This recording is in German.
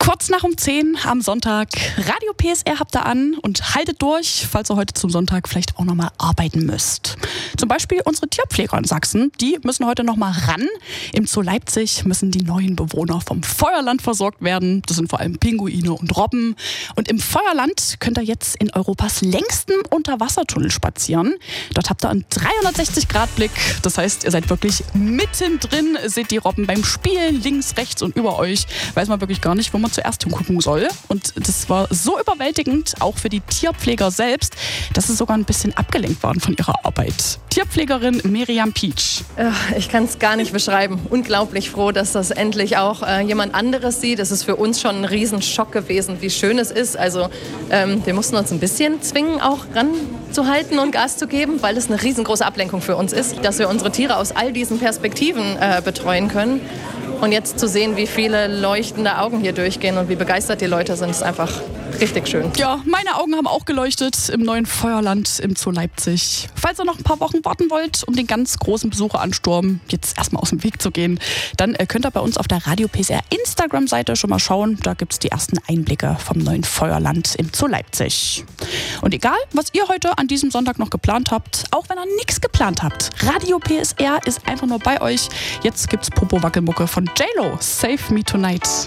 Kurz nach um 10 am Sonntag. Radio PSR habt ihr an und haltet durch, falls ihr heute zum Sonntag vielleicht auch nochmal arbeiten müsst. Zum Beispiel unsere Tierpfleger in Sachsen, die müssen heute nochmal ran. Im Zoo Leipzig müssen die neuen Bewohner vom Feuerland versorgt werden. Das sind vor allem Pinguine und Robben. Und im Feuerland könnt ihr jetzt in Europas längsten Unterwassertunnel spazieren. Dort habt ihr einen 360-Grad-Blick. Das heißt, ihr seid wirklich mittendrin, seht die Robben beim Spielen, links, rechts und über euch. Weiß man wirklich gar nicht, wo man zuerst hingucken soll. Und das war so überwältigend, auch für die Tierpfleger selbst, dass sie sogar ein bisschen abgelenkt waren von ihrer Arbeit. Tierpflegerin Miriam Pietsch. Ich kann es gar nicht beschreiben. Unglaublich froh, dass das endlich auch jemand anderes sieht. Es ist für uns schon ein Riesenschock gewesen, wie schön es ist. Also wir mussten uns ein bisschen zwingen, auch ranzuhalten und Gas zu geben, weil es eine riesengroße Ablenkung für uns ist, dass wir unsere Tiere aus all diesen Perspektiven betreuen können. Und jetzt zu sehen, wie viele leuchtende Augen hier durchgehen und wie begeistert die Leute sind, ist einfach richtig schön. Ja, meine Augen haben auch geleuchtet im neuen Feuerland im Zoo Leipzig. Falls ihr noch ein paar Wochen warten wollt, um den ganz großen Besucheransturm jetzt erstmal aus dem Weg zu gehen, dann könnt ihr bei uns auf der Radio PSR Instagram-Seite schon mal schauen. Da gibt es die ersten Einblicke vom neuen Feuerland im Zoo Leipzig. Und egal, was ihr heute an diesem Sonntag noch geplant habt, auch wenn ihr nichts geplant habt, Radio PSR ist einfach nur bei euch. Jetzt gibt's Popo-Wackelmucke von J-Lo, Save Me Tonight.